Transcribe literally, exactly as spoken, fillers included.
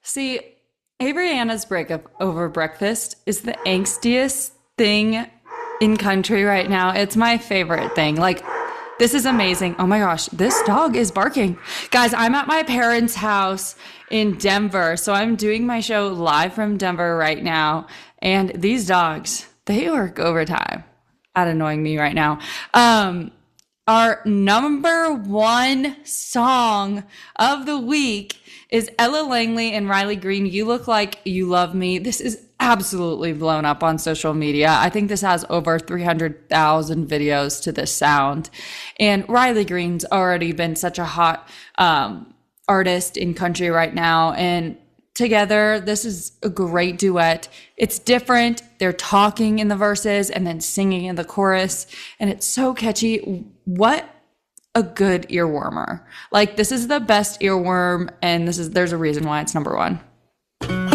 See, Avery Anna's breakup over breakfast is the angstiest thing in country right now. It's my favorite thing. Like, this is amazing. Oh my gosh, this dog is barking. Guys, I'm at my parents' house in Denver. So I'm doing my show live from Denver right now. And these dogs, they work overtime at annoying me right now. Um, our number one song of the week is Ella Langley and Riley Green, You Look Like You Love Me. This is absolutely blown up on social media. I think this has over three hundred thousand videos to this sound. And Riley Green's already been such a hot um, artist in country right now. And together, this is a great duet. It's different. They're talking in the verses and then singing in the chorus. And it's so catchy. What a good earwormer. Like, this is the best earworm, and this is there's a reason why it's number one.